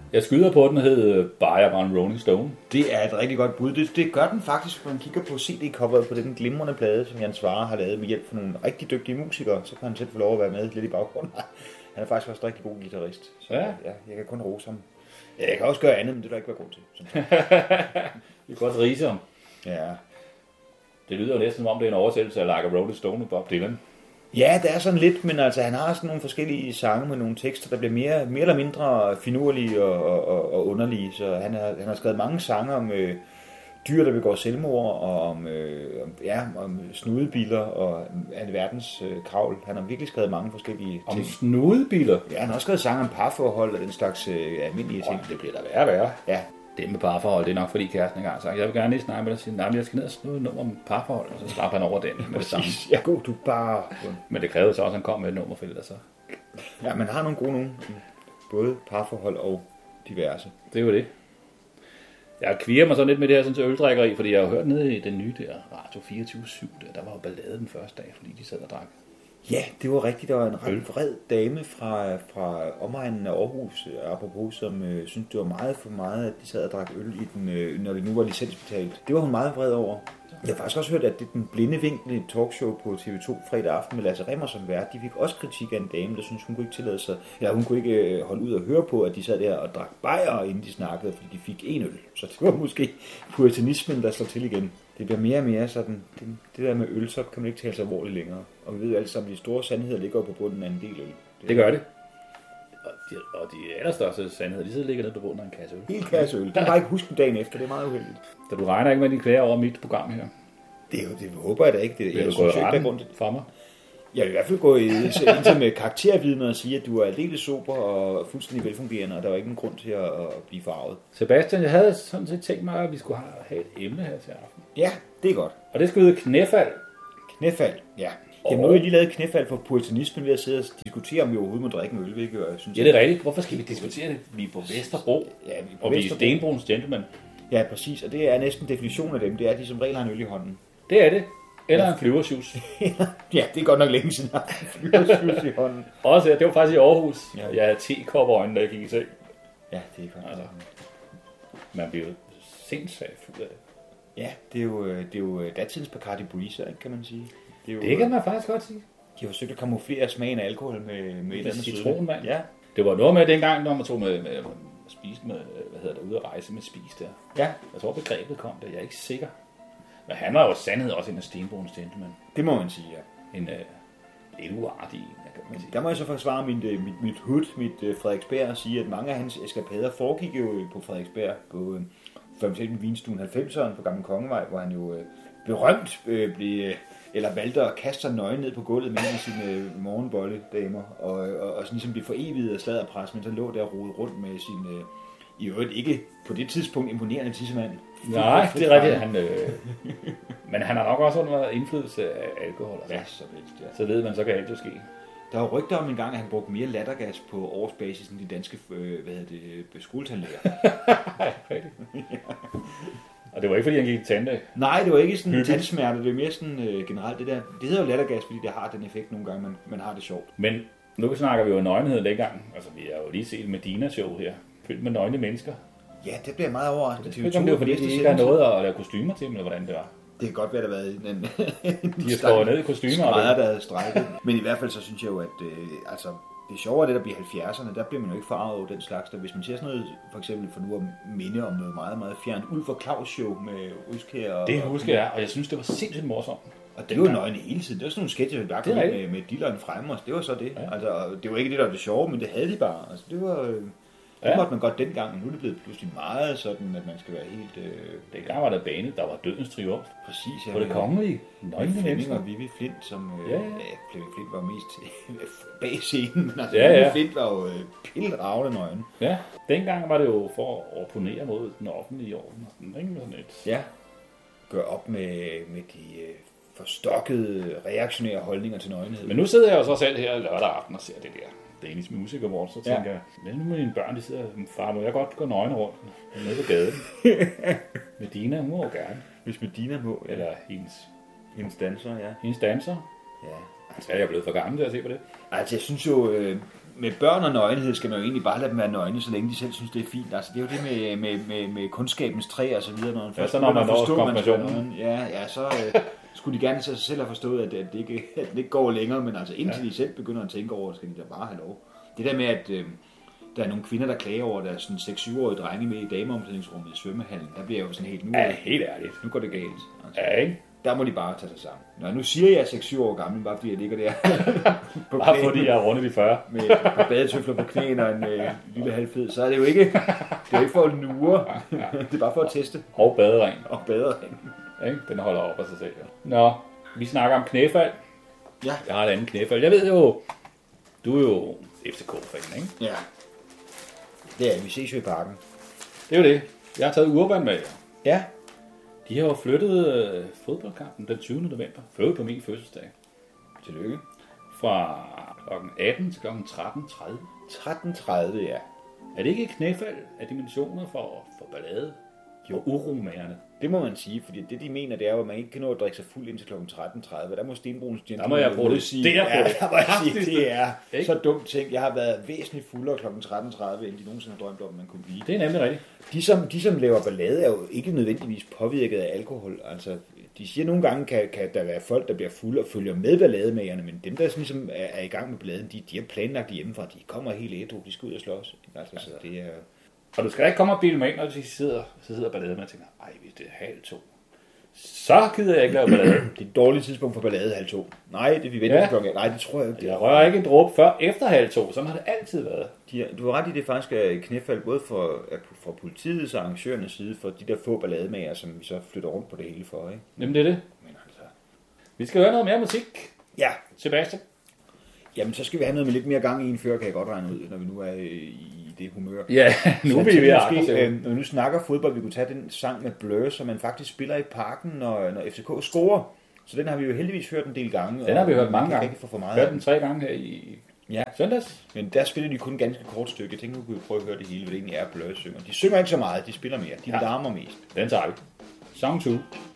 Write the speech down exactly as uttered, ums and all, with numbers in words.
Jeg skyder på, den hed Bare var en Rolling Stone. Det er et rigtig godt bud. Det, det gør den faktisk, når man kigger på C D-coveret på den glimrende plade, som Jan Svare har lavet med hjælp fra nogle rigtig dygtige musikere. Så kan han selv få lov at være med lidt i baggrunden. Han er faktisk også en rigtig god guitarist. Så ja. Ja, jeg kan kun rose ham. Jeg kan også gøre andet, men det er der ikke være grund til. Det er godt rise ham. Ja. Det lyder jo næsten som om, det er en oversættelse af Like a Rolling Stone og Bob Dylan. Ja, det er sådan lidt, men altså han har sådan nogle forskellige sange med nogle tekster, der bliver mere, mere eller mindre finurlige og, og, og underlige. Så han har, han har skrevet mange sange om øh, dyr, der begår selvmord, og om, øh, om, ja, om snudebiler og af verdens øh, kravl. Han har virkelig skrevet mange forskellige om ting. Om snudebiler? Ja, han har også skrevet sange om parforhold og den slags øh, almindelige ting. Det bliver da værre og værre. Ja. Det med parforhold, det er nok fordi kæresten engang har sagt, jeg vil gerne lige snakke med dig og sige, nej, men jeg skal ned og snude et nummer om parforhold, og så slapper han over den med det samme. Ja, god, du bare... Men det krævede så også, at han kom med et nummer for det, så. Ja, man har nogle gode nogen. Både parforhold og diverse. Det er jo det. Jeg kviger mig så lidt med det her sådan til øldrikkeri, fordi jeg har hørt nede i den nye der Radio fireogtyve syv, der, der var jo ballade den første dag, fordi de sad og drak. Ja, det var rigtigt. Der var en ret vred dame fra, fra omegnen af Aarhus, apropos, som øh, syntes, det var meget for meget, at de sad og drak øl, i den, øh, når det nu var licensbetalt. Det var hun meget vred over. Jeg har faktisk også hørt, at det er den blinde vinkel i et talkshow på T V to fredag aften med Lasse Rimmer som vært. De fik også kritik af en dame, der synes hun kunne ikke tillade sig, eller hun kunne ikke holde ud og høre på, at de sad der og drak bajer, inden de snakkede, fordi de fik en øl. Så det var måske puritanismen, der slår til igen. Det bliver mere og mere sådan, det, det der med øl, så kan man ikke tale sig alvorligt længere. Og vi ved jo alle sammen, at de store sandheder ligger på bunden af en del øl. Det, det gør det. Og de, og de allerstørste sandheder, de sidder ligger nede på bunden af en kasse øl. Helt kasse øl. Det kan jeg ikke huske dagen efter, det er meget uheldigt. Så du regner ikke med din klæder over mit program her? Det, det håber jeg da ikke. Det, jeg jeg synes ikke, der er grund for mig. Jeg vil i hvert fald gå ind med karaktervidner og sige, at du er aldeles sober og fuldstændig velfungerende, og der er ikke nogen grund til at, at blive farvet. Sebastian, jeg havde sådan set tænkt mig, at vi skulle have et emne her til aften. Ja, det er godt. Og det skal hedde knæfald. Knæfald, ja. Jeg har nu lige lavet knæfald for puritanismen ved at sidde og diskutere, om vi overhovedet må drikke en øl, hvilket jeg synes... Ja, det er rigtigt. Hvorfor skal vi diskutere det? Vi er på Vesterbro, ja, vi er på og Vesterbro. Vi er Stenbroens gentleman. Ja, præcis. Og det er næsten definitionen af dem. Det er, at de som regel har en øl i hånden. Det er det. Eller ja. En flyversjus. Ja, det er godt nok længe siden, at en flyversjus i hånden. Også, ja, det var faktisk i Aarhus. Ja. Jeg havde te-kopperøjne, da jeg gik i seng. Ja, det er godt. Altså, man bliver jo sindssygt fuld af det. Ja, det er jo, det er jo datidens Bacardi Breezer, kan man sige. Det, er jo, det kan man faktisk godt sige. De har forsøgt at kamuflere smagen af alkohol med, med et andet citronvand. Ja. Det var noget med dengang, når man tog med, med, med spise med, hvad hedder det, ude at rejse med spis der. Ja. Jeg tror begrebet kom der, jeg er ikke sikker. Men han var jo sandhed også en af Stenbroens gentleman. Det må man sige, ja. En uh, lidt uartig en, kan man sige. Der må jeg så forsvare mit, mit, mit hood, mit uh, Frederiksberg, og sige, at mange af hans eskapader foregik jo på Frederiksberg, på uh, for eksempel Vinstuen halvfemseren på Gamle Kongevej, hvor han jo uh, berømt uh, blev, uh, eller valgte at kaste sig nøgen ned på gulvet med sine uh, morgenbolledamer, og, og, og sådan ligesom blev foreviget af sladderpres, mens han lå der og rodede rundt med sin, uh, i øvrigt ikke på det tidspunkt imponerende tissemand. Nej, det er rigtigt. Han, øh... Men han har nok også under indflydelse af alkohol. Altså. Ja, så vigtigt, ja. Så ved man, så kan alt jo ske. Der var rygter om en gang, at han brugte mere lattergas på årsbasis end de danske øh, hvad hedder det, skoletandlæger. Rigtigt. Ja. Og det var ikke, fordi han gik i tandlæge? Nej, det var ikke sådan en tandsmerte. Det var mere sådan øh, generelt det der. Det hedder jo lattergas, fordi det har den effekt nogle gange, man, man har det sjovt. Men nu snakker vi jo nøgenhed dengang. Altså, vi har jo lige set Medina-show her. Fyldt med nøgne mennesker. Ja, det bliver meget overrasket. Det er jo fordi, de ikke har noget at lave kostymer til dem, eller hvordan det var. Det kan godt være, der har været en... en de har skåret ned i kostymer. Skrædder, der havde strækket. Men i hvert fald så synes jeg jo, at øh, altså, det er sjovere, det der bliver halvfjerdserne. Der bliver man jo ikke farvet over den slags. Der, hvis man ser sådan noget, for eksempel for nu at minde om noget meget, meget fjernt. Ulf og Claus show med Ryskær og... Det husker jeg, og jeg synes, det var sindssygt morsomt. Og det var nøgne hele tiden. Det var sådan nogle sketcher, der kom med, med dilleren fremme os. Det var så det. Ja. Altså, det var ikke det, der var det sjove, men det havde de bare. Altså, det var... Øh, Det ja. måtte man godt dengang, men nu er det blevet pludselig meget sådan, at man skal være helt... Øh... Dengang var der bane, der var dødens triumf. Præcis, ja. På det kongelige. Nøgne mennesker. Og Vivi Flint, som... Øh, ja, ja. ja, Flemming Flint var mest bag scenen, men altså ja, ja. Vivi Flint var jo øh, pilravende nøgen. Ja, dengang var det jo for at opponere mod den offentlige orden. Ikke sådan et... Ja, gør op med, med de øh, forstokkede, reaktionære holdninger til nøgenhed. Men nu sidder jeg jo så selv her lørdag aften og ser det der Danish Music Awards, så tænker ja. jeg, men nu med mine børn, de sidder, far, må jeg godt gå nøgen rundt nede på gaden. Medina, hun må jo gerne. Hvis Medina må, ja. Eller hendes... Hendes danser, ja. Hendes danser. Ja. Altså, er jeg blevet for gammel til at se på det? Altså, jeg synes jo, øh, med børn og nøgenhed skal man jo egentlig bare lade dem være nøgne, så længe de selv synes, det er fint. Altså, det er jo det med, med, med, med kundskabens træ og så videre. Når man ja, så når man når konfirmationen. Ja, ja, så øh, skulle de gerne sig selv have forstået, at, at, det ikke, at det ikke går længere, men altså indtil ja. de selv begynder at tænke over, skal de da bare have lov. Det der med, at øh, der er nogle kvinder, der klager over, at der er sådan seks-syv-årige drenge med i dameomklædningsrummet i svømmehallen, der bliver jeg jo sådan helt nu. Ja, helt ærligt. Nu går det galt. Altså. Ja, ikke? Der må de bare tage sig sammen. Nå, nu siger jeg seks-syv år gammel, bare fordi jeg ligger der på bare knæene, fordi jeg er rundet i fyrre. Med på badetøfler på knæene og en øh, lille halvfed, så er det jo ikke, det er jo ikke for at lure. Det er bare for at teste. Og badering. Og badering. Ja, den holder op af sig selv. Ja. Nå, vi snakker om knæfald. Ja. Jeg har et andet knæfald. Jeg ved jo, du er jo F C K-fan, ikke? Ja. Det er vi ses jo i parken. Det er jo det. Jeg har taget Urban med jer. Ja. De har jo flyttet øh, fodboldkampen den tyvende november. Flyttet på min fødselsdag. Tillykke. Fra klokken atten til klokken tretten tredive. tretten tredive, ja. Er det ikke et knæfald af dimensioner for, for ballade? Jo. Og uromagerne? Det må man sige, fordi det de mener, det er jo, at man ikke kan nå at drikke sig fuld indtil klokken tretten tredive. Der må Stenbruns gentleman... Der må jeg bruge det. Sige, det, ja, der må jeg sige, det er ikke? Så dumt ting. Jeg har været væsentligt fuldere klokken tretten tredive, end de nogensinde har drømt om, man kunne blive. Det er nemlig rigtigt. De som, de, som laver ballade, er jo ikke nødvendigvis påvirket af alkohol. Altså, de siger nogle gange, kan, kan der være folk, der bliver fulde og følger med ballademagerne, men dem, der ligesom er, er i gang med balladen, de, de har planlagt hjemmefra. De kommer helt ædru, de skal ud og slås. Altså, altså, så det er... Og du skal ikke komme og bilde mig ind, når de sidder, så sidder ballade med og tænker, ej, hvis det er halv to, så gider jeg ikke lave ballade. Det er et dårligt tidspunkt for ballade halv to. Nej, det vi venter ja. klokken. Nej, det tror jeg ikke. Jeg rører ikke en dråbe før efter halv to, sådan har det altid været. De, du har ret i, det faktisk er et knæfald, både for, for politiets og arrangørernes side, for de der få ballademager, som vi så flytter rundt på det hele for, ikke? Jamen det er det. Men altså, vi skal høre noget mere musik. Ja. Sebastian? Jamen, så skal vi have noget med lidt mere gang i en før, kan jeg godt regne ud, når vi nu er i det humør. Ja, nu er vi ved at øh, Når vi nu snakker fodbold, vi kunne tage den sang med Blur, som man faktisk spiller i parken, når, når F C K scorer. Så den har vi jo heldigvis hørt en del gange. Den har vi hørt mange gange. For for meget hørt den tre gange her i ja. søndags. Men der spiller de kun et ganske kort stykke. Jeg tænker, vi kunne prøve at høre det hele, hvad det egentlig er, Blur synger. De synger ikke så meget, de spiller mere. De ja. larmer mest. Den tager vi. Song to.